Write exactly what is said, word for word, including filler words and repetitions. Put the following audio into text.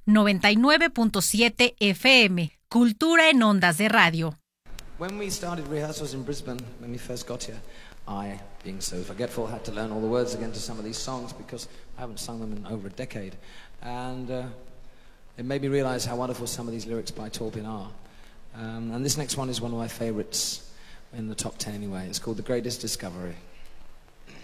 noventa y nueve punto siete F M, Cultura en Ondas de Radio. When we started rehearsals in Brisbane, when we first got here, I, being so forgetful, had to learn all the words again to some of these songs because I haven't sung them in over a decade. And uh, it made me realize how wonderful some of these lyrics by Taupin are. Um, and this next one is one of my favorites in the top ten anyway. It's called The Greatest Discovery.